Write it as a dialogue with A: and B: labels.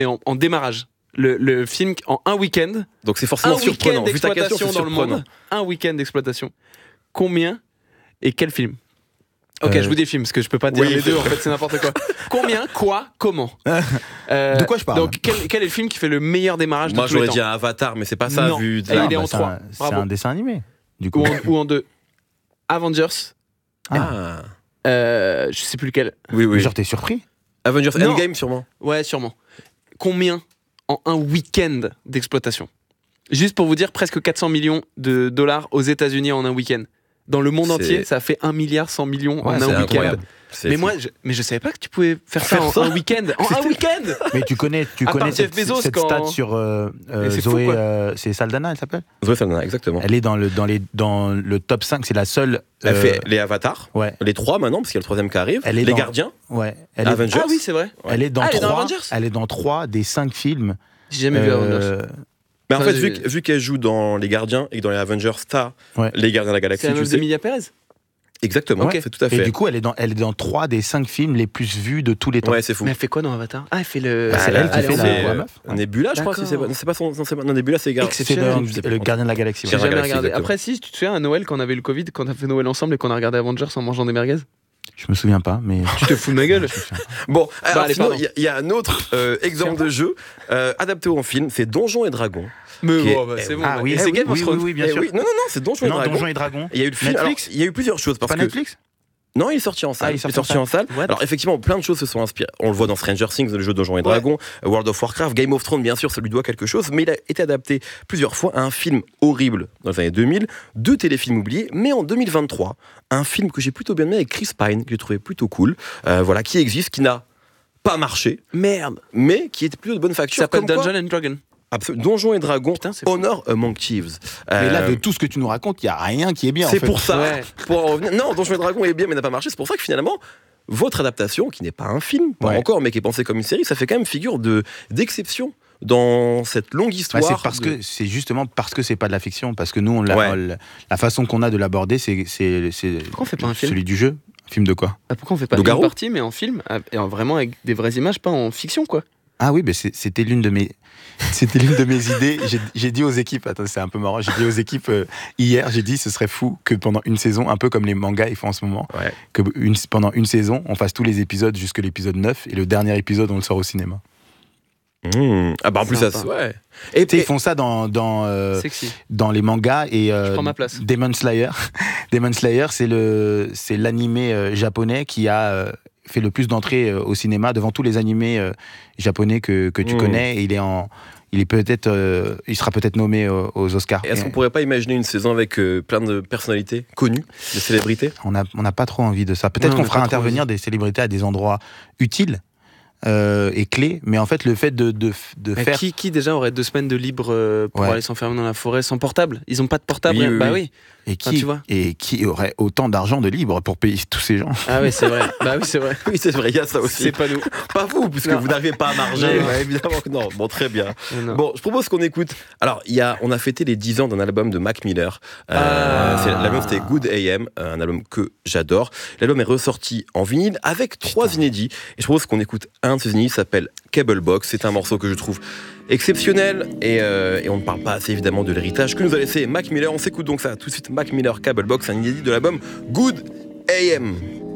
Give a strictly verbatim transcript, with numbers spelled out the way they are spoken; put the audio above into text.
A: et en, en démarrage. Le, le film en un week-end.
B: Donc c'est forcément
A: un
B: surprenant.
A: week-end
B: Vu ta question,
A: d'exploitation
B: c'est
A: dans le
B: surprenant.
A: monde. Un week-end d'exploitation. Combien et quel film? Ok,
C: Euh,
A: je vous dis le film parce que je peux pas dire
B: oui.
A: les deux. En fait, c'est n'importe quoi. Combien, quoi, comment? Euh,
C: De quoi je parle?
A: Donc quel, quel est le film qui fait le meilleur démarrage
B: Moi
A: de tous les
B: j'aurais
A: temps?
B: dit un Avatar, mais c'est pas ça
A: Non.
B: vu. de
A: Et
B: là.
A: il est en
C: c'est
A: trois.
C: un- C'est
A: Bravo.
C: un dessin animé. Du coup.
A: Ou en, ou en deux. Avengers.
B: Ah.
A: Euh, je sais plus lequel.
B: Oui, oui.
C: Genre, t'es surpris?
B: Avengers
A: Non.
B: Endgame, sûrement.
A: Ouais, sûrement. Combien en un week-end d'exploitation? Juste pour vous dire, presque quatre cents millions de dollars aux États-Unis en un week-end. Dans le monde
B: C'est-
A: entier, ça fait un milliard cent millions en
B: Ouais,
A: un
B: c'est
A: week-end.
B: incroyable. C'est
A: Mais
B: fou.
A: moi, je, mais je savais pas que tu pouvais faire ça
B: Faire
A: en
B: ça
A: un week-end. En un week-end.
C: Mais tu connais, tu
A: À part
C: connais
A: Jeff
C: cette,
A: Bezos,
C: cette
A: quand-
C: stat sur euh, euh,
A: Mais c'est fou,
C: Zoé,
A: quoi.
C: euh, c'est Saldana, elle s'appelle.
B: Zoé Saldana, exactement.
C: Elle est dans le, dans les, dans le top cinq, c'est la seule.
B: Elle
C: euh,
B: fait les Avatars,
C: Ouais,
B: les trois maintenant, parce qu'il y a le troisième qui arrive.
C: Elle est
B: les
C: dans-
B: Gardiens,
C: ouais. Elle est,
B: Avengers.
A: Ah oui, c'est vrai.
C: elle est dans
A: Ah, elle est dans
C: trois.
A: Avengers
C: Elle est dans trois des cinq films.
A: J'ai jamais vu Avengers.
C: euh,
B: Mais en
A: Ça,
B: fait,
A: j'ai-
B: vu, que- vu qu'elle joue dans les Gardiens et que dans les Avengers, t'as
C: Ouais.
B: les Gardiens de la
A: C'est
B: Galaxie,
A: la
B: tu
A: meuf
B: sais.
A: d'Emilia Perez.
B: Exactement,
A: Ok.
B: c'est tout à
C: Et
B: fait.
C: du coup, elle est dans, elle est dans trois des cinq films les plus vus de tous les temps.
B: Ouais, c'est fou.
A: Mais elle fait quoi dans Avatar? Ah, elle fait le.
C: Bah, c'est
B: là,
C: elle qui
A: elle
C: fait
A: est en
C: la,
A: fait,
B: fait,
C: la
B: euh,
C: meuf. ouais.
B: Nebula, je crois. Si c'est pas,
A: D'accord.
B: c'est pas son, non, c'est pas, non, Nebula, c'est les Gardiens.
C: C'est
A: Exceptionnel.
C: dans
B: Je sais pas.
C: le Gardien de la Galaxie.
A: J'ai
C: ouais.
B: Gardien
A: jamais
B: Galaxie,
A: regardé.
B: exactement.
A: Après, si, tu te souviens à Noël quand on avait eu le Covid, quand on a fait Noël ensemble et qu'on a regardé Avengers en mangeant des merguez?
C: Je me souviens pas, mais.
A: Tu te fous de ma gueule?
B: Bon, alors
A: allez,
B: sinon,
A: pardon.
B: il y a- il y, a un autre euh, exemple de jeu euh, adapté en film, c'est Donjons et Dragons.
A: Mais
B: Qui est-
A: bon, bah, c'est bon.
C: Ah
A: bah.
C: oui,
A: Et
C: eh
A: c'est
C: oui,
A: Game of
C: oui,
A: Thrones.
C: oui, oui, bien
B: Eh
C: sûr.
B: oui, non, non, non, c'est Donjons et
C: Non,
B: Dragons.
C: Donjons et Dragons.
B: Il y a eu le film.
C: Netflix
B: alors, il y a eu plusieurs choses parce
C: Pas
B: que
C: Netflix?
B: non, il est sorti en salle.
C: Ah, il est
B: il est
C: sorti
B: sorti
C: en
B: en salle.
A: What?
B: Alors effectivement, plein de choses se sont inspirées. On le voit dans Stranger Things, le jeu Donjons et Dragons, World of Warcraft, Game of Thrones, bien sûr, ça lui doit quelque chose. Mais il a été adapté plusieurs fois à un film horrible dans les années deux mille, deux téléfilms oubliés. Mais en deux mille vingt-trois, un film que j'ai plutôt bien aimé avec Chris Pine, que j'ai trouvé plutôt cool, euh, voilà, qui existe, qui n'a pas marché,
A: Merde.
B: mais qui était plutôt de bonne
A: Ça
B: facture.
A: s'appelle
B: comme quoi-
A: Dungeon and Dragon.
B: Absolument. Donjons et Dragons,
A: Putain, c'est fou.
B: Honor Among Thieves.
C: Mais là,
B: Euh,
C: de tout ce que tu nous racontes, il n'y a rien qui est bien. en
B: c'est
C: fait.
B: pour ça.
A: Ouais.
B: Pour en revenir. Non, Donjons et Dragons est bien, mais n'a pas marché. C'est pour ça que finalement, votre adaptation, qui n'est pas un film, pas
C: Ouais.
B: encore, mais qui est pensée comme une série, ça fait quand même figure de d'exception dans cette longue
C: Bah,
B: histoire.
C: c'est parce
B: de-
C: que c'est justement parce que c'est pas de la fiction, parce que nous, on l'a-
B: Ouais.
C: on l'a- la façon qu'on a de l'aborder, c'est c'est c'est
A: Pourquoi on fait pas un film?
C: celui du jeu. Un film de quoi?
A: Ah, pourquoi on fait pas
B: Loup-garou
A: une partie, mais en film, ah, et en- vraiment avec des vraies images, pas en fiction, quoi?
C: Ah oui, mais c'est- c'était l'une de mes c'était l'une de mes idées. J'ai- J'ai dit aux équipes, attends, c'est un peu marrant. J'ai dit aux équipes euh, hier, j'ai dit ce serait fou que pendant une saison, un peu comme les mangas ils font en ce moment,
B: Ouais.
C: que une, pendant une saison, on fasse tous les épisodes jusque l'épisode neuf et le dernier épisode on le sort au cinéma.
B: Mmh. Ah bah en plus ça,
A: Sympa.
B: se- ouais. Et,
C: Tu sais,
B: et-
C: ils font ça dans dans euh,
A: Sexy.
C: dans les mangas et euh,
A: Je prends ma place.
C: Demon Slayer. Demon Slayer, c'est le c'est l'animé euh, japonais qui a euh, fait le plus d'entrées euh, au cinéma devant tous les animés euh, japonais que, que tu
B: Mmh.
C: connais. Et il est en il est peut-être euh, il sera peut-être nommé euh, aux Oscars.
B: Est-ce
C: Et
B: qu'on pourrait pas imaginer une saison avec euh, plein de personnalités connues, de célébrités?
C: on a on n'a pas trop envie de ça. Peut-être
A: Ouais, on
C: qu'on
A: n'a
C: fera
A: pas trop
C: intervenir des célébrités à des endroits utiles euh, et clés, mais en fait le fait de de, de
A: Mais
C: faire
A: qui, qui déjà aurait deux semaines de libre euh, pour
C: Ouais.
A: aller s'enfermer dans la forêt sans portable? Ils ont pas de portable?
B: Oui,
A: rien.
B: oui,
A: Bah
B: oui.
A: oui.
C: et
A: Enfin,
C: qui
A: tu vois.
C: et qui aurait autant d'argent de libre pour payer tous ces gens.
A: Ah oui, c'est vrai. Bah oui, c'est vrai.
B: Oui, c'est vrai, il y a ça aussi.
A: C'est pas nous.
B: Pas vous, puisque
A: Non.
B: vous n'arrivez pas à marger.
A: Non.
B: Ouais, évidemment que non. Bon, très bien.
A: Non.
B: Bon, je propose qu'on écoute. Alors, il y a, on a fêté les dix ans d'un album de Mac Miller. Euh,
A: Ah.
B: c'est- L'album c'était Good A M, un album que j'adore. L'album est ressorti en vinyle avec trois inédits. Et je propose qu'on écoute un de ces inédits, qui s'appelle Cable Box. C'est un morceau que je trouve exceptionnel. Et, euh, et on ne parle pas assez évidemment de l'héritage que nous a laissé Mac Miller. On s'écoute donc ça tout de suite. Mac Miller Cable Box, un inédit de l'album Good A M.